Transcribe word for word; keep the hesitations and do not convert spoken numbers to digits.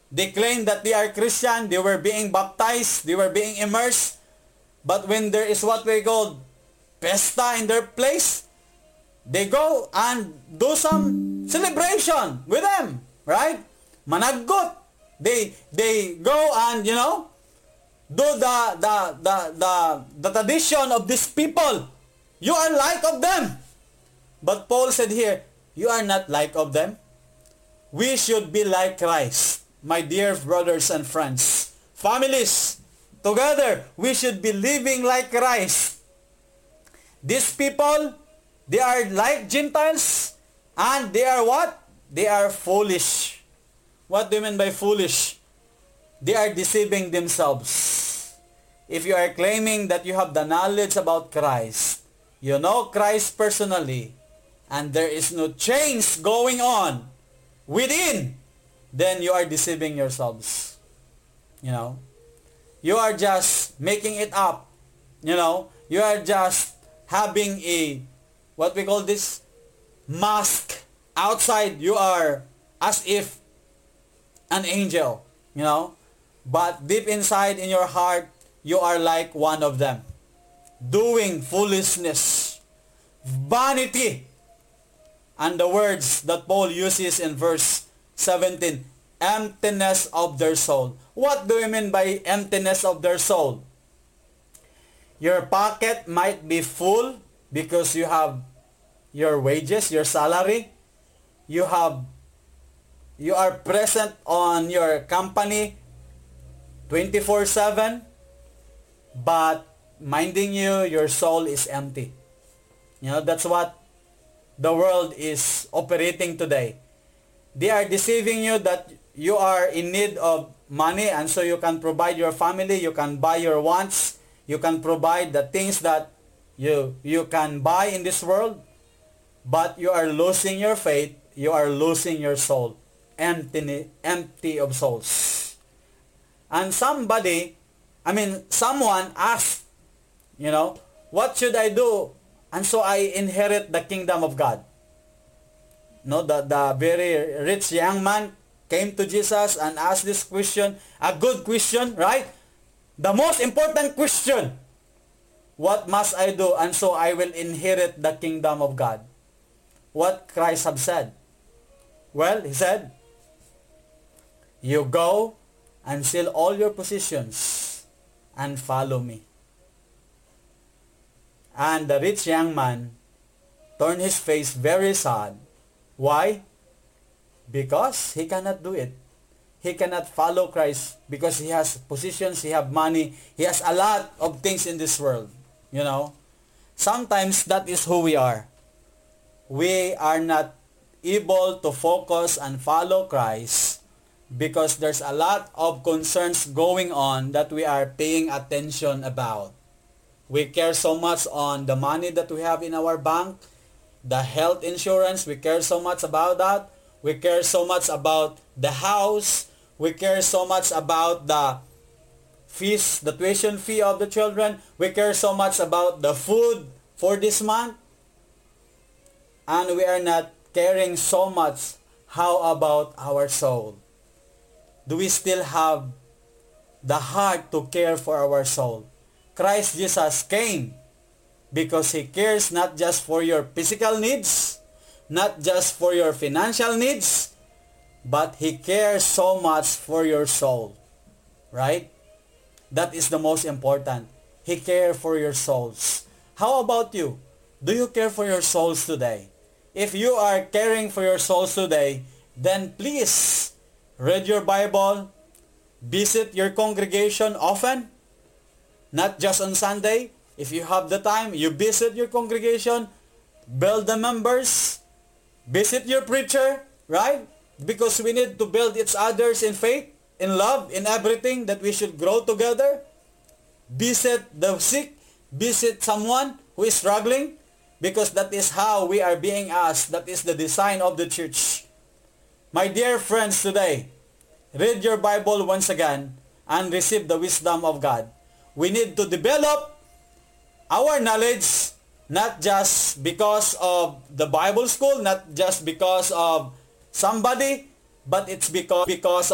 They claim that they are Christian, they were being baptized, they were being immersed. But when there is what we call pesta in their place, they go and do some celebration with them, right? Managot. They they go and, you know, do the the the the, the tradition of these people. You are like of them. But Paul said here, you are not like of them. We should be like Christ. My dear brothers and friends, families, together, we should be living like Christ. These people, they are like Gentiles, and they are what? They are foolish. What do you mean by foolish? They are deceiving themselves. If you are claiming that you have the knowledge about Christ, you know Christ personally, and there is no change going on within, then you are deceiving yourselves. You know, you are just making it up. You know, you are just having a, what we call this, mask. Outside, you are as if an angel, you know, but deep inside in your heart, you are like one of them, doing foolishness, vanity. And the words that Paul uses in verse seventeen, emptiness of their soul. What do you mean by emptiness of their soul? Your pocket might be full because you have your wages, your salary. You have, you are present on your company twenty-four seven, but minding you, your soul is empty. You know, that's what the world is operating today. They are deceiving you that you are in need of money, and so you can provide your family, you can buy your wants, you can provide the things that you you can buy in this world, but you are losing your faith, you are losing your soul, empty, empty of souls. And somebody, I mean, someone asked, you know, what should I do? And so I inherit the kingdom of God. No, the, the very rich young man came to Jesus and asked this question, a good question, right? The most important question. What must I do? And so I will inherit the kingdom of God. What Christ have said? Well, he said, you go and sell all your possessions and follow me. And the rich young man turned his face very sad. Why? Because he cannot do it. He cannot follow Christ because he has positions, he has money, he has a lot of things in this world. You know, sometimes that is who we are. We are not able to focus and follow Christ because there's a lot of concerns going on that we are paying attention about. We care so much on the money that we have in our bank, the health insurance, we care so much about that. We care so much about the house. We care so much about the fees, the tuition fee of the children. We care so much about the food for this month. And we are not caring so much how about our soul. Do we still have the heart to care for our soul? Christ Jesus came because He cares not just for your physical needs, not just for your financial needs, but He cares so much for your soul. Right? That is the most important. He cares for your souls. How about you? Do you care for your souls today? If you are caring for your souls today, then please read your Bible, visit your congregation often, not just on Sunday. If you have the time, you visit your congregation, build the members, visit your preacher, right? Because we need to build each others in faith, in love, in everything, that we should grow together. Visit the sick, visit someone who is struggling, because that is how we are being asked. That is the design of the church. My dear friends today, read your Bible once again and receive the wisdom of God. We need to develop our knowledge not just because of the Bible school, not just because of somebody, but it's because because